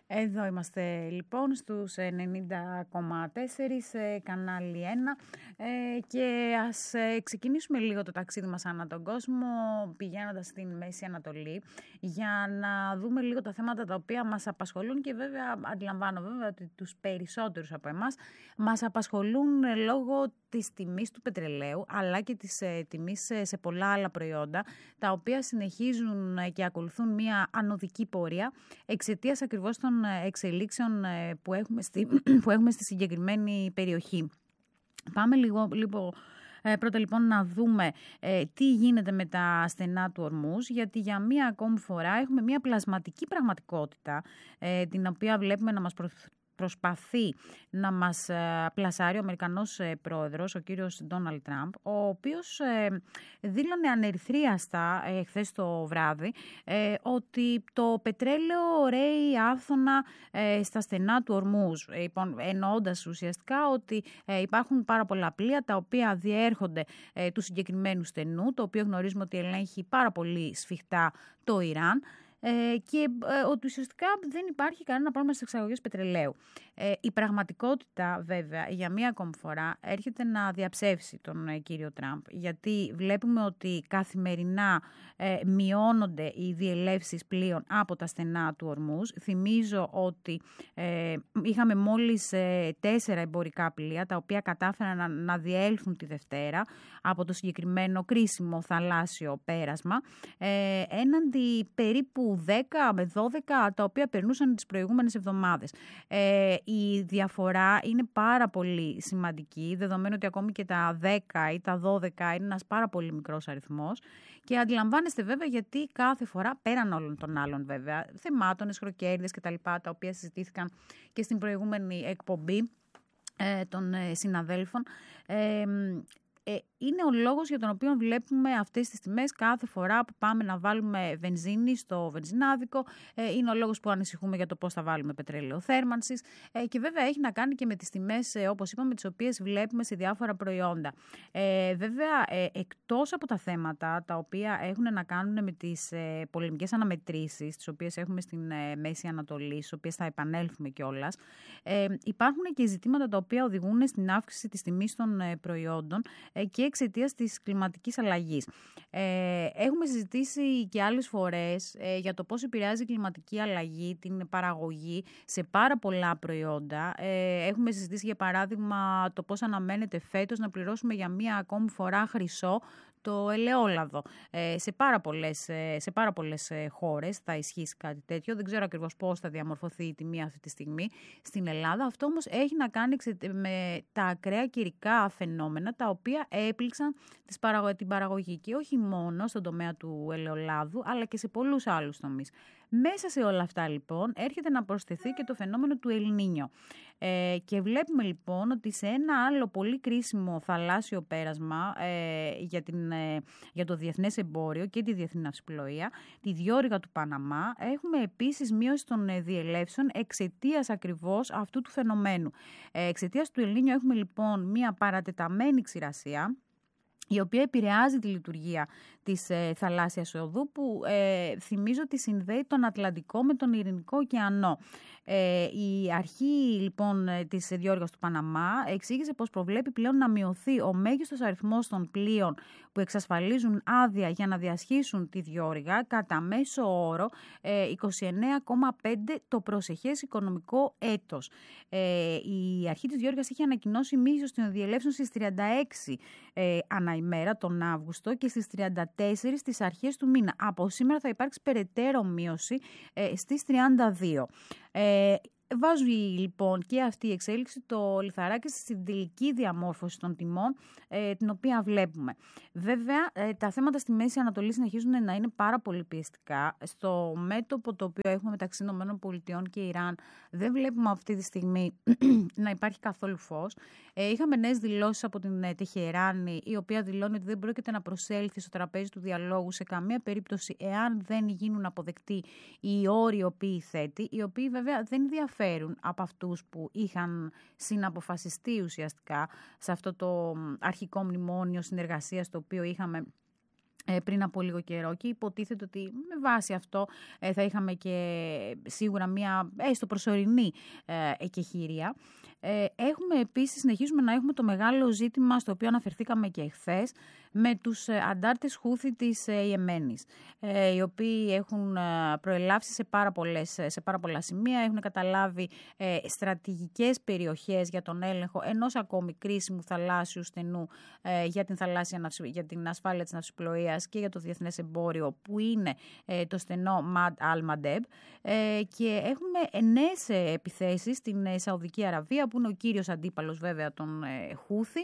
Εδώ είμαστε λοιπόν στους 90,4 κανάλι 1 και ας ξεκινήσουμε λίγο το ταξίδι μας ανά τον κόσμο πηγαίνοντας στην Μέση Ανατολή για να δούμε λίγο τα θέματα τα οποία μας απασχολούν και βέβαια αντιλαμβάνω βέβαια ότι τους περισσότερους από εμάς μας απασχολούν λόγω της τιμής του πετρελαίου αλλά και της τιμής σε πολλά άλλα προϊόντα τα οποία συνεχίζουν και ακολουθούν μια ανωδική πορεία εξαιτίας ακριβώς των εξελίξεων που έχουμε στη συγκεκριμένη περιοχή. Πάμε λίγο πρώτα λοιπόν να δούμε τι γίνεται με τα στενά του Ορμούζ, γιατί για μία ακόμη φορά έχουμε μία πλασματική πραγματικότητα την οποία βλέπουμε να μας προσπαθεί να μας πλασάρει ο Αμερικανός πρόεδρος, ο κύριος Ντόναλντ Τραμπ, ο οποίος δήλωνε ανερυθρίαστα χθες το βράδυ ότι το πετρέλαιο ρέει άφθονα στα στενά του Ορμούζ, εννοώντας ουσιαστικά ότι υπάρχουν πάρα πολλά πλοία τα οποία διέρχονται του συγκεκριμένου στενού, το οποίο γνωρίζουμε ότι ελέγχει πάρα πολύ σφιχτά το Ιράν, και ότι ουσιαστικά δεν υπάρχει κανένα πρόβλημα στις εξαγωγές πετρελαίου. Η πραγματικότητα βέβαια για μία ακόμη φορά έρχεται να διαψεύσει τον κύριο Τραμπ, γιατί βλέπουμε ότι καθημερινά μειώνονται οι διελεύσεις πλοίων από τα στενά του Ορμούζ. Θυμίζω ότι είχαμε μόλις 4 εμπορικά πλοία τα οποία κατάφεραν να διέλθουν τη Δευτέρα από το συγκεκριμένο κρίσιμο θαλάσσιο πέρασμα έναντι περίπου 10 με 12 τα οποία περνούσαν τις προηγούμενες εβδομάδες. Η διαφορά είναι πάρα πολύ σημαντική, δεδομένου ότι ακόμη και τα 10 ή τα 12 είναι ένας πάρα πολύ μικρός αριθμός και αντιλαμβάνεστε βέβαια γιατί κάθε φορά, πέραν όλων των άλλων βέβαια, θεμάτων, εσχροκέρδες κτλ. Τα οποία συζητήθηκαν και στην προηγούμενη εκπομπή των συναδέλφων, είναι ο λόγος για τον οποίο βλέπουμε αυτές τις τιμές κάθε φορά που πάμε να βάλουμε βενζίνη στο βενζινάδικο. Είναι ο λόγος που ανησυχούμε για το πώς θα βάλουμε πετρέλαιο θέρμανσης και βέβαια έχει να κάνει και με τις τιμές, όπως είπαμε, τις οποίες βλέπουμε σε διάφορα προϊόντα. Βέβαια, εκτός από τα θέματα τα οποία έχουν να κάνουν με τις πολεμικές αναμετρήσεις, τις οποίες έχουμε στην Μέση Ανατολή, στις οποίες θα επανέλθουμε κιόλας, υπάρχουν και ζητήματα τα οποία οδηγούν στην αύξηση της τιμής των προϊόντων και εξαιτίας της κλιματικής αλλαγής. Έχουμε συζητήσει και άλλες φορές για το πώς επηρεάζει η κλιματική αλλαγή την παραγωγή σε πάρα πολλά προϊόντα. Έχουμε συζητήσει για παράδειγμα το πώς αναμένεται φέτος να πληρώσουμε για μία ακόμη φορά χρυσό το ελαιόλαδο. Σε πάρα πολλές χώρες θα ισχύσει κάτι τέτοιο. Δεν ξέρω ακριβώς πώς θα διαμορφωθεί η τιμή αυτή τη στιγμή στην Ελλάδα. Αυτό όμως έχει να κάνει με τα ακραία καιρικά φαινόμενα τα οποία έπληξαν την παραγωγή και όχι μόνο στον τομέα του ελαιολάδου αλλά και σε πολλούς άλλους τομείς. Μέσα σε όλα αυτά λοιπόν έρχεται να προσθεθεί και το φαινόμενο του Ελ Νίνιο. Και βλέπουμε λοιπόν ότι σε ένα άλλο πολύ κρίσιμο θαλάσσιο πέρασμα για το διεθνές εμπόριο και τη διεθνή ναυσιπλοεία, τη διόρυγα του Παναμά, έχουμε επίσης μείωση των διελεύσεων εξαιτίας ακριβώς αυτού του φαινομένου. Εξαιτίας του Ελ Νίνιο έχουμε λοιπόν μια παρατεταμένη ξηρασία, η οποία επηρεάζει τη λειτουργία της θαλάσσιας οδού που θυμίζω ότι συνδέει τον Ατλαντικό με τον Ειρηνικό ωκεανό. Η αρχή λοιπόν της διόρυγας του Παναμά εξήγησε πως προβλέπει πλέον να μειωθεί ο μέγιστος αριθμός των πλοίων που εξασφαλίζουν άδεια για να διασχίσουν τη διόρυγα κατά μέσο όρο 29,5 το προσεχές οικονομικό έτος. Η αρχή της διόρυγας είχε ανακοινώσει μείωση των διελεύσεων στις 36 ανά ημέρα τον Αύγουστο και στις 34 στις αρχές του μήνα. Από σήμερα θα υπάρξει περαιτέρω μείωση στις 32. Βάζει λοιπόν και αυτή η εξέλιξη το λιθαράκι στην τελική διαμόρφωση των τιμών την οποία βλέπουμε. Βέβαια, τα θέματα στη Μέση Ανατολή συνεχίζουν να είναι πάρα πολύ πιεστικά. Στο μέτωπο το οποίο έχουμε μεταξύ ΗΠΑ και Ιράν δεν βλέπουμε αυτή τη στιγμή να υπάρχει καθόλου φως. Είχαμε νέες δηλώσεις από την Τεχεράνη, η οποία δηλώνει ότι δεν πρόκειται να προσέλθει στο τραπέζι του διαλόγου σε καμία περίπτωση εάν δεν γίνουν αποδεκτοί οι όροι οι οποίοι θέτει, οι οποίοι βέβαια δεν διαφέρουν από αυτούς που είχαν συναποφασιστεί ουσιαστικά σε αυτό το αρχικό μνημόνιο συνεργασίας το οποίο είχαμε πριν από λίγο καιρό και υποτίθεται ότι με βάση αυτό θα είχαμε και σίγουρα μία έστω προσωρινή εκεχηρία. Έχουμε επίσης, συνεχίζουμε να έχουμε το μεγάλο ζήτημα στο οποίο αναφερθήκαμε και εχθές με τους αντάρτες Χούθη της Ιεμένης, οι οποίοι έχουν προελάβσει σε πάρα πολλά σημεία, έχουν καταλάβει στρατηγικές περιοχές για τον έλεγχο ενός ακόμη κρίσιμου θαλάσσιου στενού για την ασφάλεια της ναυσιπλοείας και για το διεθνές εμπόριο, που είναι το στενό Μαντ Αλ-Μαντέμπ, και έχουμε νέες επιθέσεις στην Σαουδική Αραβία, που είναι ο κύριος αντίπαλος βέβαια των Χούθη,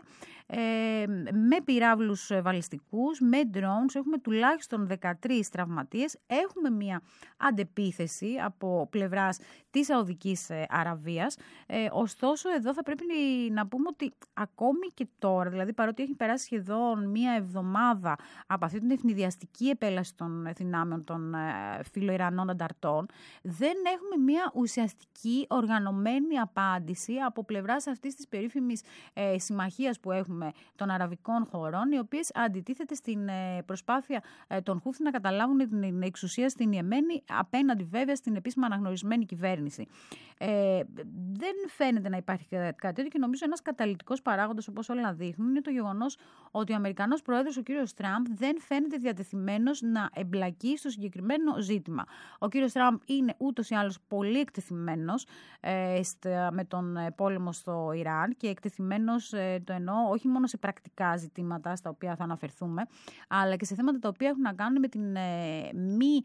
με πυράβλους βαλιστικούς, με drones. Έχουμε τουλάχιστον 13 τραυματίες. Έχουμε μια αντεπίθεση από πλευράς της Σαουδικής Αραβίας. Ωστόσο, εδώ θα πρέπει να πούμε ότι ακόμη και τώρα, δηλαδή παρότι έχει περάσει σχεδόν μία εβδομάδα από αυτή την ευνηδιαστική επέλαση των δυνάμεων των φιλοϊρανών ανταρτών, δεν έχουμε μία ουσιαστική οργανωμένη απάντηση από πλευράς αυτής της περίφημης συμμαχίας που έχουμε των αραβικών χωρών, οι οποίες αντιτίθεται στην προσπάθεια των Χούθη να καταλάβουν την εξουσία στην Ιεμένη, απέναντι βέβαια στην επίσημα αναγνωρισμένη κυβέρνηση. Δεν φαίνεται να υπάρχει κάτι τέτοιο και νομίζω ένας καταλυτικός παράγοντας, όπως όλα δείχνουν, είναι το γεγονός ότι ο Αμερικανός πρόεδρος, ο κύριος Τραμπ, δεν φαίνεται διατεθειμένος να εμπλακεί στο συγκεκριμένο ζήτημα. Ο κύριος Τραμπ είναι ούτως ή άλλως πολύ εκτεθειμένος με τον πόλεμο στο Ιράν, και εκτεθειμένος το εννοώ όχι μόνο σε πρακτικά ζητήματα στα οποία θα αναφερθούμε, αλλά και σε θέματα τα οποία έχουν να κάνουν με την μη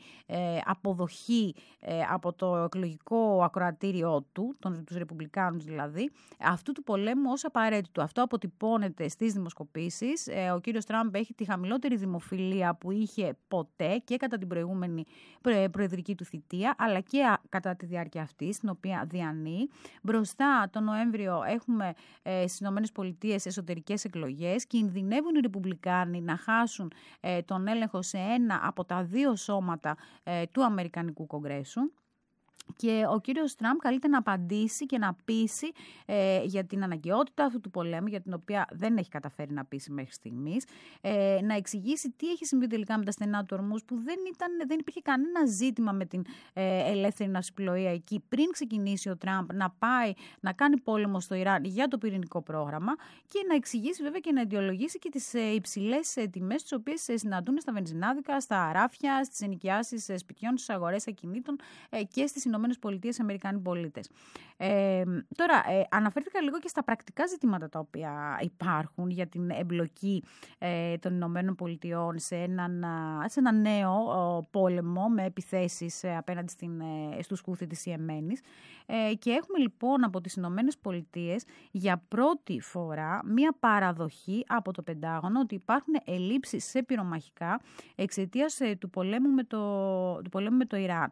αποδοχή από το εκλογικό ακροατήριό του, τους Ρεπουμπλικάνους δηλαδή, αυτού του πολέμου ως απαραίτητο. Αυτό αποτυπώνεται στις δημοσκοπήσεις. Ο κύριος Τραμπ έχει τη χαμηλότερη δημοφιλία που είχε ποτέ και κατά την προηγούμενη προεδρική του θητεία, αλλά και κατά τη διάρκεια αυτής, στην οποία διανύει. Μπροστά τον Νοέμβριο έχουμε στις ΗΠΑ εσωτερικές εκλογές. Κινδυνεύουν οι Ρεπουμπλικάνοι να χάσουν τον έλεγχο σε ένα από τα δύο σώματα του Αμερικανικού Κογκρέσου. Και ο κύριος Τραμπ καλείται να απαντήσει και να πείσει για την αναγκαιότητα αυτού του πολέμου, για την οποία δεν έχει καταφέρει να πείσει μέχρι στιγμής, να εξηγήσει τι έχει συμβεί τελικά με τα στενά του Ορμούς, που δεν υπήρχε κανένα ζήτημα με την ελεύθερη ναυσιπλοεία εκεί πριν ξεκινήσει ο Τραμπ να πάει να κάνει πόλεμο στο Ιράν για το πυρηνικό πρόγραμμα, και να εξηγήσει βέβαια και να αιτιολογήσει και τις υψηλές τιμές τις οποίες συναντούν στα βενζινάδικα, στα ράφια, στις ενοικιάσεις σπιτιών, στις αγορές ακινήτων και στις ΗΠΑ Αμερικανοί πολίτες. Τώρα, αναφέρθηκα λίγο και στα πρακτικά ζητήματα τα οποία υπάρχουν για την εμπλοκή των ΗΠΑ σε ένα νέο πόλεμο με επιθέσεις απέναντι στους Χούθη της Ιεμένης. Και έχουμε λοιπόν από τις ΗΠΑ για πρώτη φορά μία παραδοχή από το Πεντάγωνο ότι υπάρχουν ελλείψεις σε πυρομαχικά εξαιτίας του πολέμου με το Ιράν.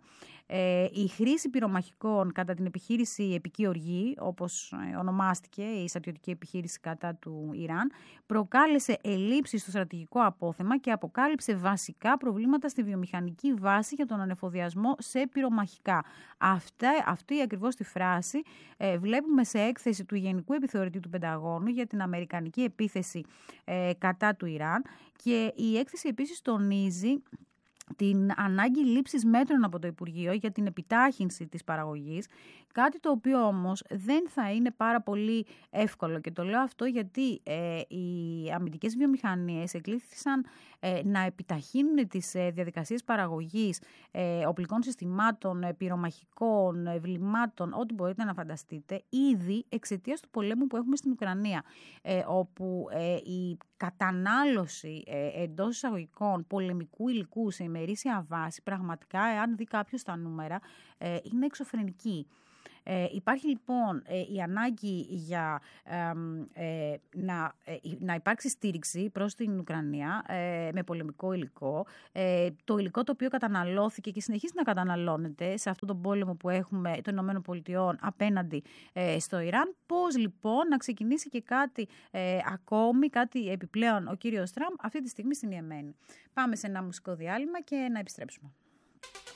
Η χρήση πυρομαχικών κατά την επιχείρηση Επική Οργή, όπως ονομάστηκε η στρατιωτική επιχείρηση κατά του Ιράν, προκάλεσε ελλείψεις στο στρατηγικό απόθεμα και αποκάλυψε βασικά προβλήματα στη βιομηχανική βάση για τον ανεφοδιασμό σε πυρομαχικά. Αυτή ακριβώς τη φράση βλέπουμε σε έκθεση του Γενικού Επιθεωρητή του Πενταγώνου για την αμερικανική επίθεση κατά του Ιράν, και η έκθεση επίσης τονίζει την ανάγκη λήψης μέτρων από το Υπουργείο για την επιτάχυνση της παραγωγής, κάτι το οποίο όμως δεν θα είναι πάρα πολύ εύκολο. Και το λέω αυτό γιατί οι αμυντικές βιομηχανίες εκλήθησαν να επιταχύνουν τις διαδικασίες παραγωγής οπλικών συστημάτων, πυρομαχικών, ευλημάτων, ό,τι μπορείτε να φανταστείτε, ήδη εξαιτίας του πολέμου που έχουμε στην Ουκρανία, όπου η κατανάλωση εντός εισαγωγικών πολεμικού υλικού σε ημερήσια βάση, πραγματικά, εάν δει κάποιος τα νούμερα, είναι εξωφρενική. Υπάρχει λοιπόν η ανάγκη για να υπάρξει στήριξη προς την Ουκρανία με πολεμικό υλικό. Το υλικό το οποίο καταναλώθηκε και συνεχίζει να καταναλώνεται σε αυτόν τον πόλεμο που έχουμε των ΗΠΑ απέναντι στο Ιράν. Πώς λοιπόν να ξεκινήσει και κάτι ακόμη, κάτι επιπλέον ο κύριος Τραμπ αυτή τη στιγμή στην Ιεμένη. Πάμε σε ένα μουσικό διάλειμμα και να επιστρέψουμε.